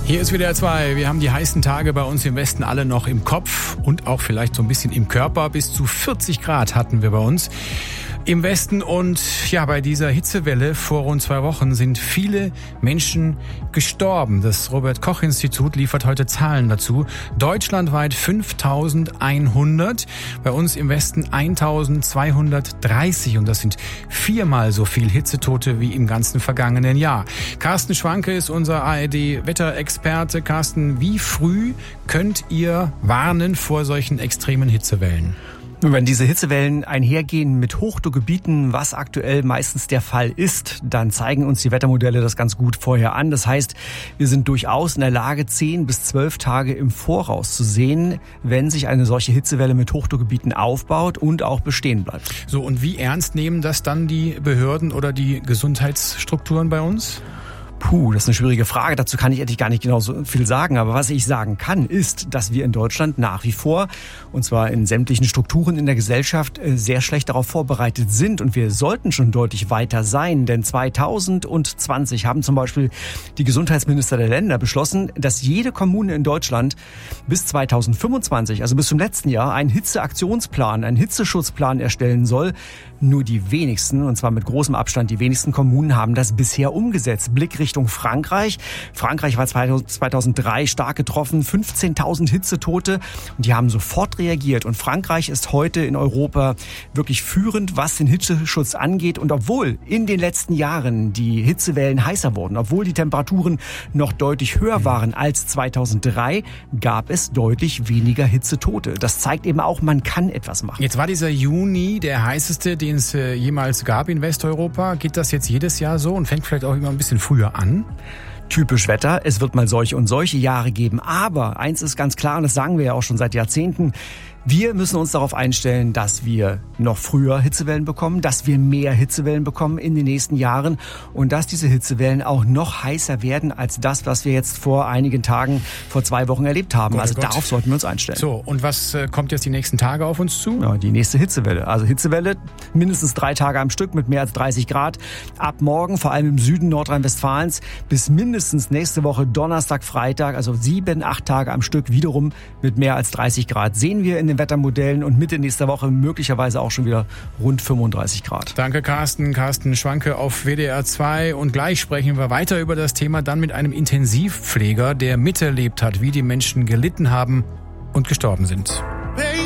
Hier ist WDR 2. Wir haben die heißen Tage bei uns im Westen alle noch im Kopf und auch vielleicht so ein bisschen im Körper. Bis zu 40 Grad hatten wir bei uns im Westen. Und ja, bei dieser Hitzewelle vor rund 2 Wochen sind viele Menschen gestorben. Das Robert-Koch-Institut liefert heute Zahlen dazu. Deutschlandweit 5.100, bei uns im Westen 1.230. Und das sind 4-mal so viel Hitzetote wie im ganzen vergangenen Jahr. Carsten Schwanke ist unser ARD-Wetterexperte. Carsten, wie früh könnt ihr warnen vor solchen extremen Hitzewellen? Wenn diese Hitzewellen einhergehen mit Hochdruckgebieten, was aktuell meistens der Fall ist, dann zeigen uns die Wettermodelle das ganz gut vorher an. Das heißt, wir sind durchaus in der Lage, 10 bis 12 Tage im Voraus zu sehen, wenn sich eine solche Hitzewelle mit Hochdruckgebieten aufbaut und auch bestehen bleibt. So, und wie ernst nehmen das dann die Behörden oder die Gesundheitsstrukturen bei uns? Das ist eine schwierige Frage. Dazu kann ich eigentlich gar nicht genau so viel sagen. Aber was ich sagen kann, ist, dass wir in Deutschland nach wie vor, und zwar in sämtlichen Strukturen in der Gesellschaft, sehr schlecht darauf vorbereitet sind. Und wir sollten schon deutlich weiter sein. Denn 2020 haben zum Beispiel die Gesundheitsminister der Länder beschlossen, dass jede Kommune in Deutschland bis 2025, also bis zum letzten Jahr, einen Hitzeaktionsplan, einen Hitzeschutzplan erstellen soll. Nur die wenigsten, und zwar mit großem Abstand, die wenigsten Kommunen haben das bisher umgesetzt. Blick Richtung Frankreich. Frankreich war 2003 stark getroffen, 15.000 Hitzetote, und die haben sofort reagiert. Und Frankreich ist heute in Europa wirklich führend, was den Hitzeschutz angeht. Und obwohl in den letzten Jahren die Hitzewellen heißer wurden, obwohl die Temperaturen noch deutlich höher waren als 2003, gab es deutlich weniger Hitzetote. Das zeigt eben auch, man kann etwas machen. Jetzt war dieser Juni der heißeste, den es jemals gab in Westeuropa. Geht das jetzt jedes Jahr so und fängt vielleicht auch immer ein bisschen früher an? Typisch Wetter, es wird mal solche und solche Jahre geben. Aber eins ist ganz klar, und das sagen wir ja auch schon seit Jahrzehnten: Wir müssen uns darauf einstellen, dass wir noch früher Hitzewellen bekommen, dass wir mehr Hitzewellen bekommen in den nächsten Jahren und dass diese Hitzewellen auch noch heißer werden als das, was wir jetzt vor einigen Tagen, vor 2 Wochen erlebt haben. Also darauf sollten wir uns einstellen. So, und was kommt jetzt die nächsten Tage auf uns zu? Ja, die nächste Hitzewelle. Also Hitzewelle mindestens 3 Tage am Stück mit mehr als 30 Grad. Ab morgen, vor allem im Süden Nordrhein-Westfalens, bis mindestens nächste Woche Donnerstag, Freitag, also 7, 8 Tage am Stück wiederum mit mehr als 30 Grad. Sehen wir in den Wettermodellen, und Mitte nächster Woche möglicherweise auch schon wieder rund 35 Grad. Danke, Carsten. Carsten Schwanke auf WDR 2. Und gleich sprechen wir weiter über das Thema, dann mit einem Intensivpfleger, der miterlebt hat, wie die Menschen gelitten haben und gestorben sind.